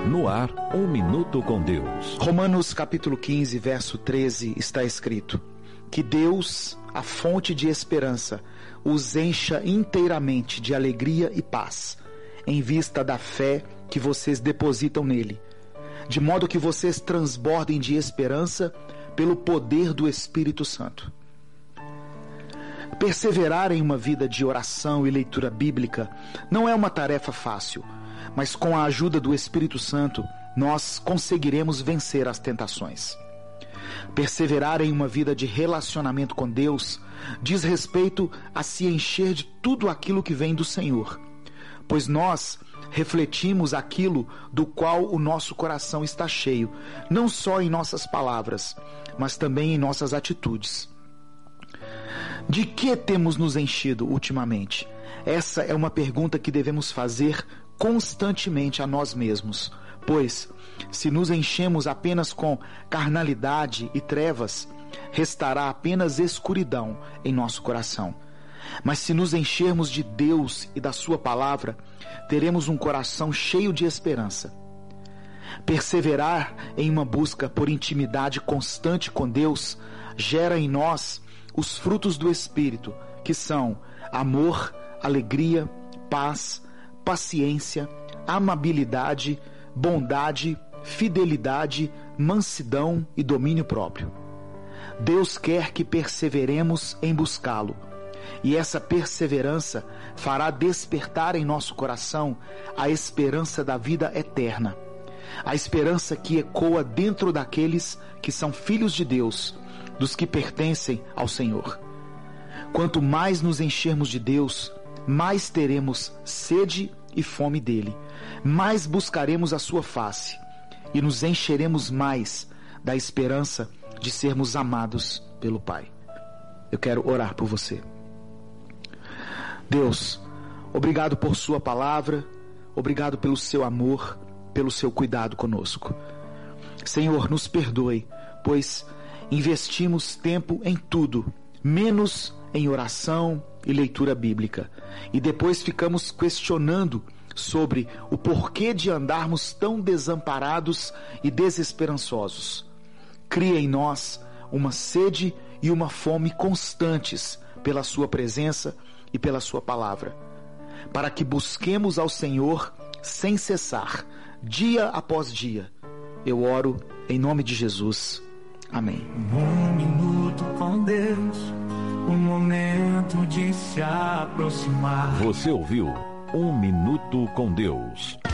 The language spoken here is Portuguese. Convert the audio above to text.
No ar, Um Minuto com Deus. Romanos capítulo 15, verso 13, está escrito: que Deus, a fonte de esperança, os encha inteiramente de alegria e paz, em vista da fé que vocês depositam nele, de modo que vocês transbordem de esperança pelo poder do Espírito Santo. Perseverar em uma vida de oração e leitura bíblica não é uma tarefa fácil, mas com a ajuda do Espírito Santo, nós conseguiremos vencer as tentações. Perseverar em uma vida de relacionamento com Deus diz respeito a se encher de tudo aquilo que vem do Senhor, pois nós refletimos aquilo do qual o nosso coração está cheio, não só em nossas palavras, mas também em nossas atitudes. De que temos nos enchido ultimamente? Essa é uma pergunta que devemos fazer constantemente a nós mesmos, pois, se nos enchemos apenas com carnalidade e trevas, restará apenas escuridão em nosso coração. Mas se nos enchermos de Deus e da Sua palavra, teremos um coração cheio de esperança. Perseverar em uma busca por intimidade constante com Deus gera em nós os frutos do Espírito, que são amor, alegria, paz, paciência, amabilidade, bondade, fidelidade, mansidão e domínio próprio. Deus quer que perseveremos em buscá-lo, e essa perseverança fará despertar em nosso coração a esperança da vida eterna, a esperança que ecoa dentro daqueles que são filhos de Deus, dos que pertencem ao Senhor. Quanto mais nos enchermos de Deus, mais teremos sede e fome dele, mais buscaremos a sua face e nos encheremos mais da esperança de sermos amados pelo Pai. Eu quero orar por você. Deus, obrigado por sua palavra, obrigado pelo seu amor, pelo seu cuidado conosco. Senhor, nos perdoe, pois investimos tempo em tudo, menos em oração e leitura bíblica, e depois ficamos questionando sobre o porquê de andarmos tão desamparados e desesperançosos. Cria em nós uma sede e uma fome constantes pela sua presença e pela sua palavra, para que busquemos ao Senhor sem cessar, dia após dia. Eu oro em nome de Jesus. Amém. Um minuto com Deus, um momento de se aproximar. Você ouviu Um Minuto com Deus.